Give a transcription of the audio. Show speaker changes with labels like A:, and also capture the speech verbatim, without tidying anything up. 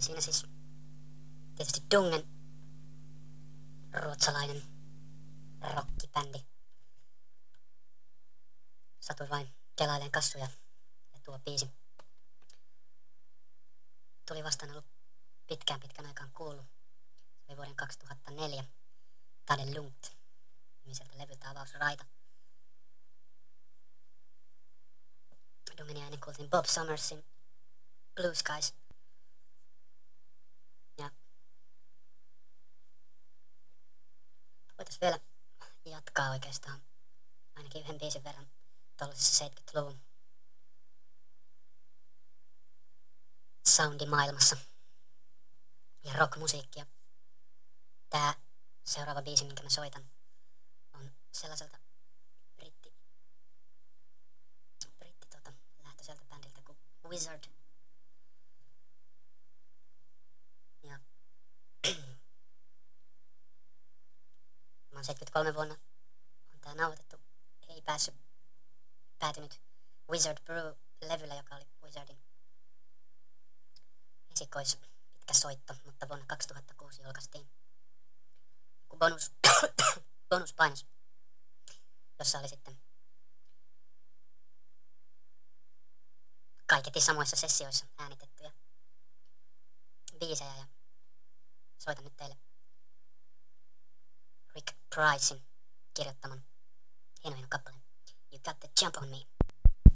A: Niin siinä siis tietysti Dungen, ruotsalainen rockibändi. Satuin vain kelaileen kassuja ja tuo biisi tuli vastaan ollut pitkään pitkän aikaan kuullut. Se oli vuoden kaksituhattaneljä Tade Lungt nimiseltä levyltä avausraita. Dungenia ennen kuultiin Bob Summersin Blue Skies. Ja voitais vielä jatkaa oikeastaan ainakin yhden biisin verran tollisessa seitsemänkymmentäluvun soundimaailmassa ja rockmusiikkia. Tää seuraava biisi, minkä mä soitan, on sellaiselta britti, britti tota, lähtöiseltä bändiltä kuin Wizard. Ja mä oon seitsemänkymmentäkolme vuonna on tää nauhoitettu. Ei päässyt, päätynyt Wizard Brew-levyllä, joka oli Wizardin esikois pitkä soitto, mutta vuonna kaksituhattakuusi julkaistiin bonus, bonuspainos, jossa oli sitten kaiketi samoissa sessioissa äänitettyjä biisejä, ja soitan nyt teille Rick Pricein kirjoittaman hieno hieno kappaleen You Got the Jump on Me.